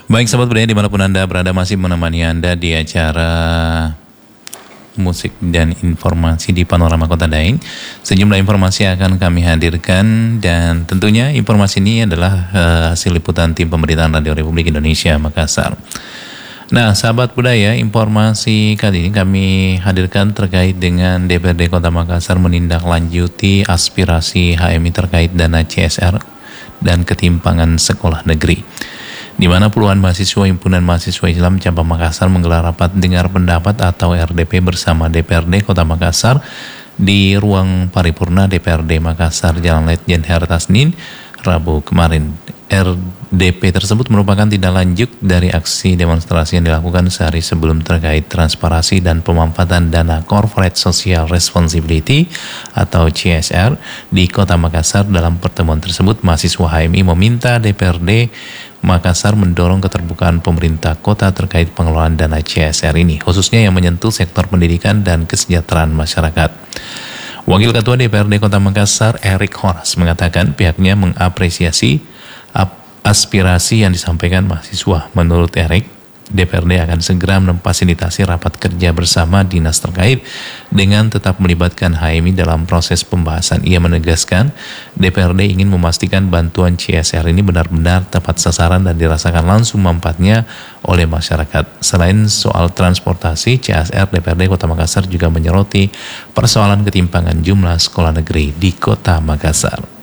Baik sahabat budaya dimanapun Anda berada, masih menemani Anda di acara musik dan informasi di Panorama Kota Daeng. Sejumlah informasi akan kami hadirkan dan tentunya informasi ini adalah hasil liputan tim pemberitaan Radio Republik Indonesia Makassar. Nah sahabat budaya, informasi kali ini kami hadirkan terkait dengan DPRD Kota Makassar menindaklanjuti aspirasi HMI terkait dana CSR dan ketimpangan sekolah negeri, di mana puluhan mahasiswa Himpunan Mahasiswa Islam Cabang Makassar menggelar rapat dengar pendapat atau RDP bersama DPRD Kota Makassar di ruang paripurna DPRD Makassar Jalan Letjen Herta Senin, Rabu kemarin. RDP tersebut merupakan tindak lanjut dari aksi demonstrasi yang dilakukan sehari sebelum terkait transparansi dan pemanfaatan dana Corporate Social Responsibility atau CSR di Kota Makassar. Dalam pertemuan tersebut, mahasiswa HMI meminta DPRD Makassar mendorong keterbukaan pemerintah kota terkait pengelolaan dana CSR ini, khususnya yang menyentuh sektor pendidikan dan kesejahteraan masyarakat. Wakil Ketua DPRD Kota Makassar, Erik Horas, mengatakan pihaknya mengapresiasi aspirasi yang disampaikan mahasiswa. Menurut Erik, DPRD akan segera memfasilitasi rapat kerja bersama dinas terkait dengan tetap melibatkan HMI dalam proses pembahasan. Ia menegaskan DPRD ingin memastikan bantuan CSR ini benar-benar tepat sasaran dan dirasakan langsung manfaatnya oleh masyarakat. Selain soal transportasi, CSR DPRD Kota Makassar juga menyoroti persoalan ketimpangan jumlah sekolah negeri di Kota Makassar.